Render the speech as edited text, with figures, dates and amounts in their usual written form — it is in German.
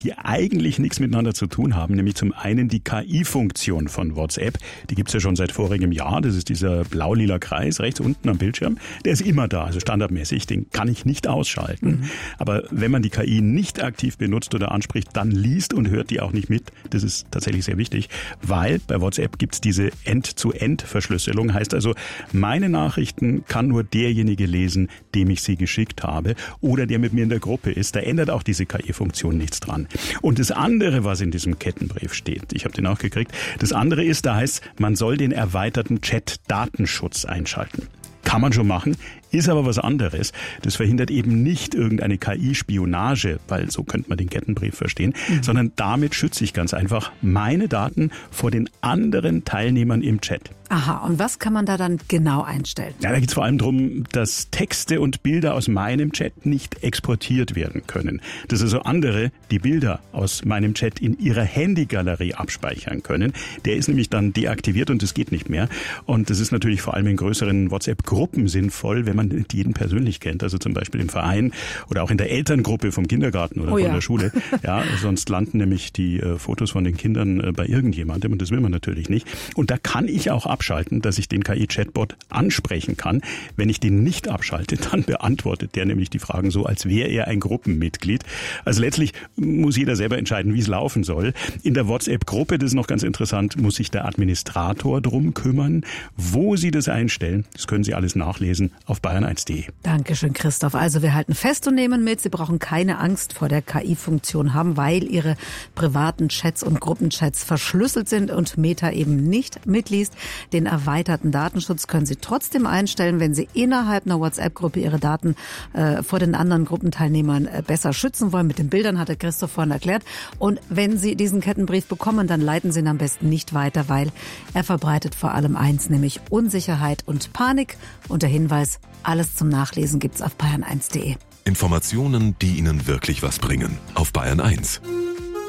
die eigentlich nichts miteinander zu tun haben, nämlich zum einen die KI-Funktion von WhatsApp. Die gibt's ja schon seit vorigem Jahr. Das ist dieser blau-lila Kreis rechts unten am Bildschirm. Der ist immer da, also standardmäßig. Den kann ich nicht ausschalten. Aber wenn man die KI nicht aktiv benutzt oder anspricht, dann liest und hört die auch nicht mit. Das ist tatsächlich sehr wichtig, weil bei WhatsApp gibt's diese End-zu-End-Verschlüsselung. Heißt also, meine Nachrichten kann nur derjenige lesen, dem ich sie geschickt habe oder der mit mir in der Gruppe ist. Da ändert auch diese KI-Funktion nichts dran. Und das andere, was in diesem Kettenbrief steht, ich habe den auch gekriegt, das andere ist, da heißt, man soll den erweiterten Chat-Datenschutz einschalten. Kann man schon machen, ist aber was anderes. Das verhindert eben nicht irgendeine KI-Spionage, weil so könnte man den Kettenbrief verstehen, sondern damit schütze ich ganz einfach meine Daten vor den anderen Teilnehmern im Chat. Aha, und was kann man da dann genau einstellen? Ja, da geht es vor allem darum, dass Texte und Bilder aus meinem Chat nicht exportiert werden können. Dass also andere die Bilder aus meinem Chat in ihrer Handygalerie abspeichern können. Der ist nämlich dann deaktiviert und das geht nicht mehr. Und das ist natürlich vor allem in größeren WhatsApp-Gruppen sinnvoll, wenn man nicht jeden persönlich kennt. Also zum Beispiel im Verein oder auch in der Elterngruppe vom Kindergarten oder von der Schule. Ja, sonst landen nämlich die Fotos von den Kindern bei irgendjemandem und das will man natürlich nicht. Und da kann ich auch abschalten, dass ich den KI-Chatbot ansprechen kann. Wenn ich den nicht abschalte, dann beantwortet der nämlich die Fragen so, als wäre er ein Gruppenmitglied. Also letztlich muss jeder selber entscheiden, wie es laufen soll. In der WhatsApp-Gruppe, das ist noch ganz interessant, muss sich der Administrator drum kümmern. Wo Sie das einstellen, das können Sie alles nachlesen auf bayern1.de. Dankeschön, Christoph. Also wir halten fest und nehmen mit, Sie brauchen keine Angst vor der KI-Funktion haben, weil Ihre privaten Chats und Gruppenchats verschlüsselt sind und Meta eben nicht mitliest. Den erweiterten Datenschutz können Sie trotzdem einstellen, wenn Sie innerhalb einer WhatsApp-Gruppe Ihre Daten vor den anderen Gruppenteilnehmern besser schützen wollen. Mit den Bildern hat der Christoph vorhin erklärt. Und wenn Sie diesen Kettenbrief bekommen, dann leiten Sie ihn am besten nicht weiter, weil er verbreitet vor allem eins, nämlich Unsicherheit und Panik. Und der Hinweis, alles zum Nachlesen gibt's auf bayern1.de. Informationen, die Ihnen wirklich was bringen. Auf Bayern 1.